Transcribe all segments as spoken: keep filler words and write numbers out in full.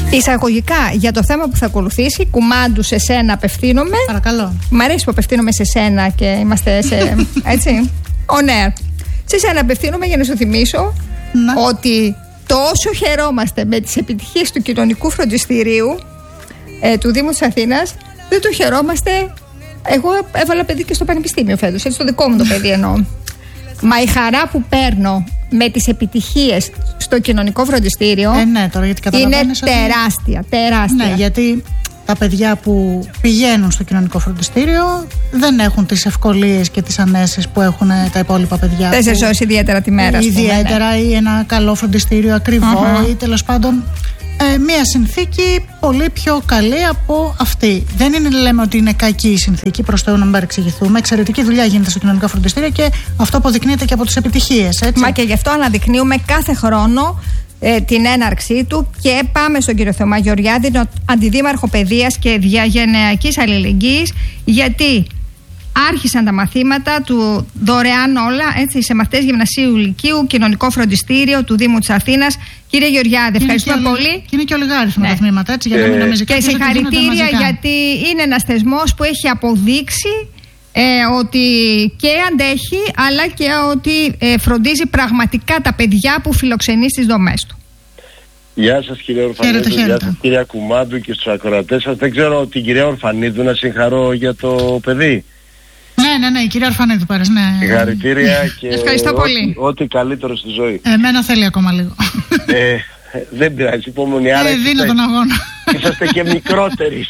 Εισαγωγικά για το θέμα που θα ακολουθήσει, Κουμάντου, σε σένα απευθύνομαι. Παρακαλώ. Μ' αρέσει που απευθύνομαι σε σένα και είμαστε σε. Έτσι. On air. Σε σένα απευθύνομαι για να σου θυμίσω Να. ότι τόσο χαιρόμαστε με τις επιτυχίες του κοινωνικού φροντιστηρίου ε, του Δήμου της Αθήνας, δεν το χαιρόμαστε. Εγώ έβαλα παιδί και στο πανεπιστήμιο φέτος, έτσι, το δικό μου το παιδί εννοώ. Μα η χαρά που παίρνω με τις επιτυχίες στο κοινωνικό φροντιστήριο ε, ναι, τώρα, γιατί είναι ότι... τεράστια, τεράστια. Ναι, γιατί τα παιδιά που πηγαίνουν στο κοινωνικό φροντιστήριο δεν έχουν τις ευκολίες και τις ανέσεις που έχουν τα υπόλοιπα παιδιά. Τέσσερις ώρες ιδιαίτερα τη μέρα. Ιδιαίτερα, πούμε, ναι. Ή ένα καλό φροντιστήριο ακριβό, uh-huh. ή τέλος πάντων ε, μια συνθήκη πολύ πιο καλή από αυτή. Δεν είναι, λέμε, ότι είναι κακή η συνθήκη, προς Θεού να μην παρεξηγηθούμε. Εξαιρετική δουλειά γίνεται στο κοινωνικό φροντιστήριο και αυτό αποδεικνύεται και από τις επιτυχίες. Έτσι. Μα και γι' αυτό αναδεικνύουμε κάθε χρόνο ε, την έναρξή του. Και πάμε στον κύριο Θωμά Γεωργιάδη, τον Αντιδήμαρχο Παιδείας και Διαγενειακής Αλληλεγγύης, γιατί άρχισαν τα μαθήματα του δωρεάν όλα, έτσι, σε μαθητές γυμνασίου, λυκείου, κοινωνικό φροντιστήριο του Δήμου της Αθήνας. Κύριε Γεωργιάδη, ευχαριστούμε και πολύ. Και είναι και ολιγάριθμα ναι. τα τμήματα, έτσι, για να μην νομίζει και συγχαρητήρια, γιατί είναι ένας θεσμός που έχει αποδείξει ε, ότι και αντέχει, αλλά και ότι ε, φροντίζει πραγματικά τα παιδιά που φιλοξενεί στις δομές του. Γεια σας κύριε Ορφανίδου, γεια σας κυρία Κουμάντου και στους ακροατές σας. Δεν ξέρω την κυρία Ορφανίδου να συγχαρώ για το παιδί. Ναι, ναι, ναι, η κυρία Ορφανίδου πάρες, ναι. Συγχαρητήρια και ευχαριστώ πολύ. Ό,τι καλύτερο στη ζωή. Εμένα θέλει ακόμα λίγο. Ε, δεν πειράζει, υπομονή. Άρα ε, δίνω τον αγώνα. Είσαστε και μικρότεροι.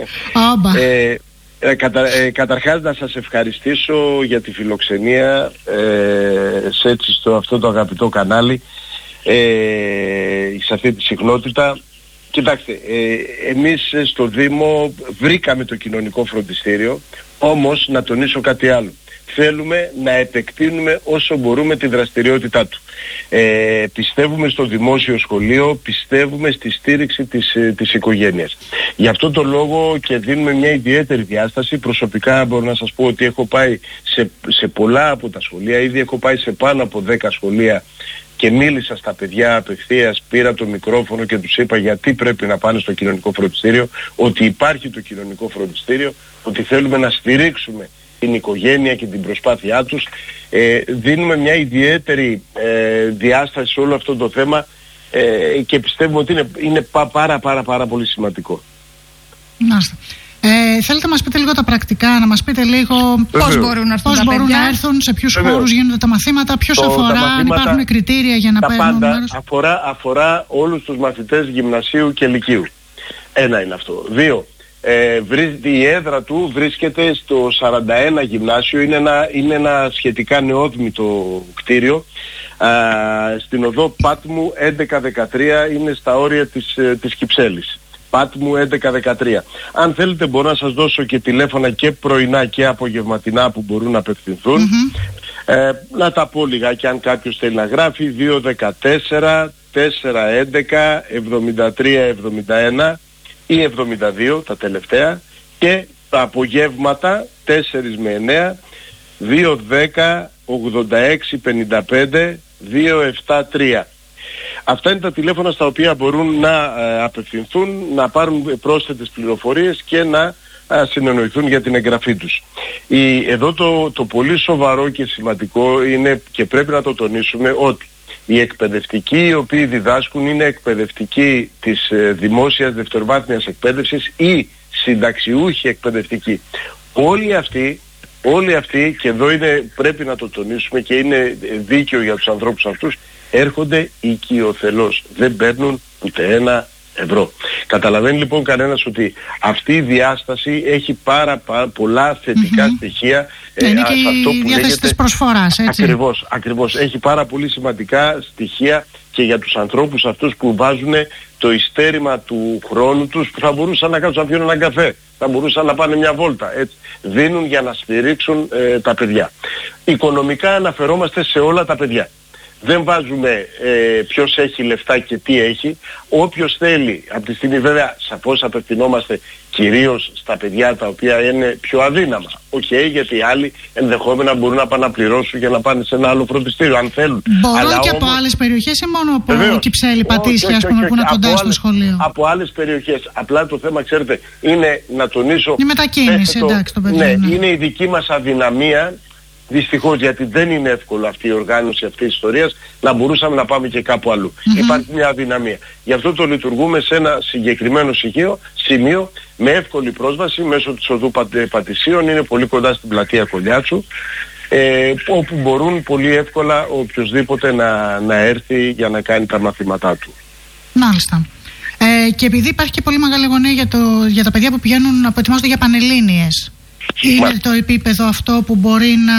ε, ε, κατα, ε, καταρχάς να σας ευχαριστήσω για τη φιλοξενία ε, σε έτσι στο αυτό το αγαπητό κανάλι, ε, σε αυτή τη συχνότητα. Κοιτάξτε, ε, εμείς στο Δήμο βρήκαμε το κοινωνικό φροντιστήριο, όμως να τονίσω κάτι άλλο. Θέλουμε να επεκτείνουμε όσο μπορούμε τη δραστηριότητά του. Ε, πιστεύουμε στο δημόσιο σχολείο, πιστεύουμε στη στήριξη της, της οικογένειας. Γι' αυτό το λόγο και δίνουμε μια ιδιαίτερη διάσταση. Προσωπικά μπορώ να σας πω ότι έχω πάει σε, σε πολλά από τα σχολεία, ήδη έχω πάει σε πάνω από δέκα σχολεία και μίλησα στα παιδιά απευθείας, πήρα το μικρόφωνο και τους είπα γιατί πρέπει να πάνε στο κοινωνικό φροντιστήριο, ότι υπάρχει το κοινωνικό φροντιστήριο, ότι θέλουμε να στηρίξουμε την οικογένεια και την προσπάθειά τους. Ε, δίνουμε μια ιδιαίτερη ε, διάσταση σε όλο αυτό το θέμα ε, και πιστεύουμε ότι είναι, είναι πα, πάρα πάρα πάρα πολύ σημαντικό. Μάλιστα. Ε, θέλετε να μας πείτε λίγο τα πρακτικά, να μας πείτε λίγο πώς μπορούν να έρθουν, πώς τα μπορούν παιδιά. να έρθουν, σε ποιους χώρους γίνονται τα μαθήματα, ποιος το, αφορά, μαθήματα, αν υπάρχουν κριτήρια για να παίρνουν πάντα μέρος. αφορά, αφορά όλους τους μαθητές γυμνασίου και λυκείου. Ένα είναι αυτό. Δύο, ε, βρί, η έδρα του βρίσκεται στο σαράντα ένα γυμνάσιο, είναι ένα, είναι ένα σχετικά νεόδμητο κτίριο. Α, στην οδό Πάτμου έντεκα δεκατρία, είναι στα όρια της, της Κυψέλης. Πάτμου έντεκα δεκατρία. Αν θέλετε μπορώ να σας δώσω και τηλέφωνα και πρωινά και απογευματινά που μπορούν να απευθυνθούν. Mm-hmm. Ε, να τα πω λιγάκι αν κάποιος θέλει να γράφει. Δύο δεκατέσσερα τετρακόσια έντεκα εβδομήντα τρία εβδομήντα ένα ή εβδομήντα δύο τα τελευταία, και τα απογεύματα τέσσερα με εννέα δύο δέκα ογδόντα έξι πενήντα πέντε δύο επτά τρία. Αυτά είναι τα τηλέφωνα στα οποία μπορούν να ε, απευθυνθούν, να πάρουν πρόσθετες πληροφορίες και να ε, συνεννοηθούν για την εγγραφή τους. Η, εδώ το, το πολύ σοβαρό και σημαντικό είναι, και πρέπει να το τονίσουμε, ότι οι εκπαιδευτικοί οι οποίοι διδάσκουν είναι εκπαιδευτικοί της ε, δημόσιας δευτεροβάθμιας εκπαίδευσης ή συνταξιούχοι εκπαιδευτικοί. Όλοι αυτοί, όλοι αυτοί, και εδώ είναι, πρέπει να το τονίσουμε και είναι δίκαιο για τους ανθρώπους αυτούς, έρχονται οικειοθελώς, δεν παίρνουν ούτε ένα ευρώ. Καταλαβαίνει λοιπόν κανένας ότι αυτή η διάσταση έχει πάρα, πάρα πολλά θετικά mm-hmm. στοιχεία. Ε, είναι και αυτό η διάθεση λέγεται, της προσφοράς, έτσι. Ακριβώς, ακριβώς. Έχει πάρα πολύ σημαντικά στοιχεία και για τους ανθρώπους αυτούς που βάζουν το ειστέρημα του χρόνου τους, που θα μπορούσαν να κάτσουν να πιούν έναν καφέ, θα μπορούσαν να πάνε μια βόλτα, έτσι. Δίνουν για να στηρίξουν ε, τα παιδιά. Οικονομικά αναφερόμαστε σε όλα τα παιδιά. δεν βάζουμε ε, ποιος έχει λεφτά και τι έχει. Όποιος θέλει, από τη στιγμή βέβαια σαφώς απευθυνόμαστε κυρίως στα παιδιά τα οποία είναι πιο αδύναμα. Οκ, okay, γιατί οι άλλοι ενδεχόμενα μπορούν να πάνε να πληρώσουν για να πάνε σε ένα άλλο φροντιστήριο αν θέλουν. Μπορούν Αλλά και όμως... από άλλες περιοχές ή μόνο από Βεβαίως. Κυψέλη, Πατήσια, ας πούμε, που είναι κοντά στο σχολείο? Από άλλες περιοχές. Απλά το θέμα, ξέρετε, είναι να τονίσω... Η μετακίνηση, το, εντάξει, το παιδί. Ναι, ναι, είναι η δική μας αδυναμία. Δυστυχώς, γιατί δεν είναι εύκολο αυτή η οργάνωση αυτής της ιστορίας, να μπορούσαμε να πάμε και κάπου αλλού. Mm-hmm. Υπάρχει μια αδυναμία. Γι' αυτό το λειτουργούμε σε ένα συγκεκριμένο σημείο, σημείο με εύκολη πρόσβαση μέσω της οδού Πατησίων, είναι πολύ κοντά στην πλατεία Κολιάτσου, ε, όπου μπορούν πολύ εύκολα οποιοσδήποτε να, να έρθει για να κάνει τα μαθήματά του. Μάλιστα. Ε, και επειδή υπάρχει και πολύ μεγάλη αγωνία για, το, για τα παιδιά που πηγαίνουν να προετοιμάζονται για πανελλήνιες, είναι Μα... το επίπεδο αυτό που μπορεί να,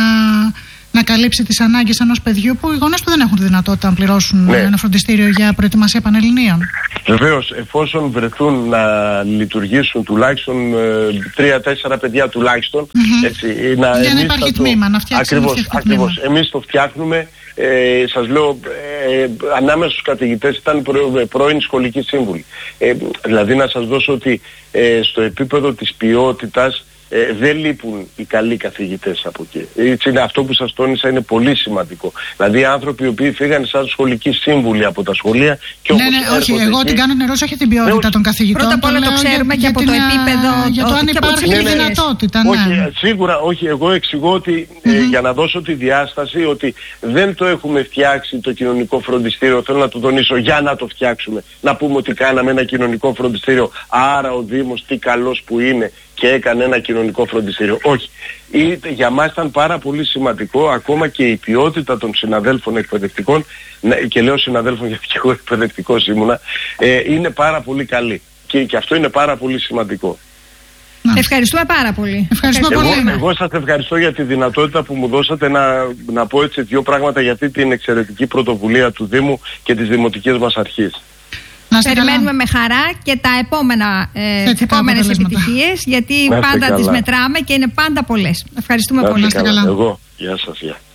να καλύψει τις ανάγκες ενός παιδιού που οι γονείς του δεν έχουν τη δυνατότητα να πληρώσουν ναι. ένα φροντιστήριο για προετοιμασία πανελληνίων? Βεβαίως, εφόσον βρεθούν να λειτουργήσουν τουλάχιστον τρία-τέσσερα παιδιά τουλάχιστον, mm-hmm. έτσι, να, για να υπάρχει το... τμήμα, να φτιάξει ακριβώς, ακριβώς. Εμείς το φτιάχνουμε. Ε, σας λέω, ε, ανάμεσα στους καθηγητές ήταν προ, πρώην σχολικοί σύμβουλοι. Ε, δηλαδή να σας δώσω ότι ε, στο επίπεδο της ποιότητας ε, δεν λείπουν οι καλοί καθηγητές από εκεί. Έτσι είναι, αυτό που σας τόνισα είναι πολύ σημαντικό. Δηλαδή άνθρωποι οι οποίοι φύγανε σαν σχολικοί σύμβουλοι από τα σχολεία και ναι, ναι, όχι, εγώ εκεί... την κάνω την ερώτηση, όχι την ποιότητα ναι, των καθηγητών. Πρώτα απ' όλα το ξέρουμε για, και από το επίπεδο. Για το αν υπάρχει ναι, ναι, δυνατότητα. Ναι. Όχι, σίγουρα όχι. Εγώ εξηγώ ότι mm-hmm. ε, για να δώσω τη διάσταση ότι δεν το έχουμε φτιάξει το κοινωνικό φροντιστήριο. Θέλω να το τονίσω για να το φτιάξουμε. Να πούμε ότι κάναμε ένα κοινωνικό φροντιστήριο. Άρα ο Δήμος τι καλός που είναι και έκανε ένα κοινωνικό φροντιστήριο. Όχι. Είτε, για μας ήταν πάρα πολύ σημαντικό ακόμα και η ποιότητα των συναδέλφων εκπαιδευτικών, και λέω συναδέλφων γιατί και εγώ εκπαιδευτικός ήμουνα, ε, είναι πάρα πολύ καλή. Και, και αυτό είναι πάρα πολύ σημαντικό. Να. Ευχαριστούμε πάρα πολύ. Ευχαριστούμε εγώ, πολύ. Εγώ σας ευχαριστώ για τη δυνατότητα που μου δώσατε να, να πω έτσι δύο πράγματα για αυτή την εξαιρετική πρωτοβουλία του Δήμου και της Δημοτικής μας Αρχής. Περιμένουμε με χαρά και τα επόμενα, ε, τις επόμενες επιτυχίες, γιατί να πάντα τις μετράμε και είναι πάντα πολλές. Ευχαριστούμε να πολύ. καλά. Εγώ. Γεια σας. Γεια.